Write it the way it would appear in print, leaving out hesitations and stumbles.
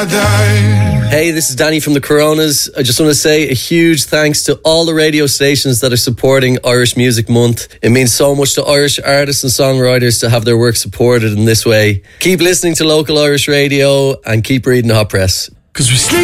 Hey, this is Danny from the Coronas. I just want to say a huge thanks to all the radio stations that are supporting Irish Music Month. It means so much to Irish artists and songwriters to have their work supported in this way. Keep listening to local Irish radio and keep reading the hot press. 'Cause we sleep